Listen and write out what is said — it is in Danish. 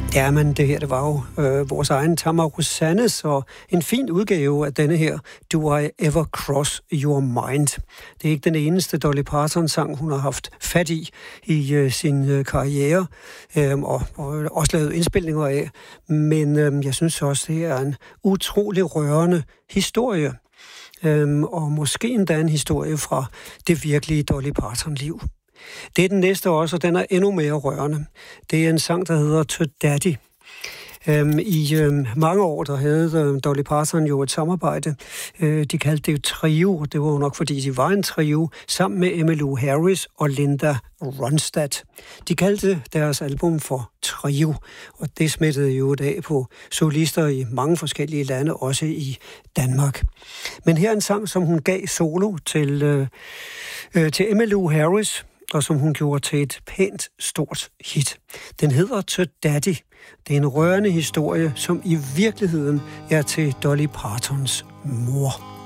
Ja, men det her, det var jo vores egen Tamara Rosanes, og en fin udgave af denne her, Do I Ever Cross Your Mind. Det er ikke den eneste Dolly Parton-sang, hun har haft fat i sin karriere, og også lavet indspilninger af. Men jeg synes også, det er en utrolig rørende historie, og måske endda en historie fra det virkelige Dolly Parton-liv. Det er den næste også, og den er endnu mere rørende. Det er en sang, der hedder To Daddy. I mange år, der havde Dolly Parton jo et samarbejde. De kaldte det jo trio, og det var jo nok, fordi de var en trio, sammen med Emmylou Harris og Linda Ronstadt. De kaldte deres album for Trio, og det smittede jo af på solister i mange forskellige lande, også i Danmark. Men her er en sang, som hun gav solo til Emmylou Harris, og som hun gjorde til et pænt stort hit. Den hedder To Daddy. Det er en rørende historie, som i virkeligheden er til Dolly Partons mor.